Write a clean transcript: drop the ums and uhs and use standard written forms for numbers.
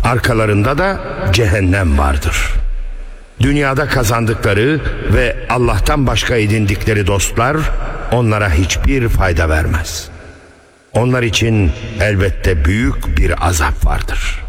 Arkalarında da cehennem vardır. Dünyada kazandıkları ve Allah'tan başka edindikleri dostlar onlara hiçbir fayda vermez. Onlar için elbette büyük bir azap vardır.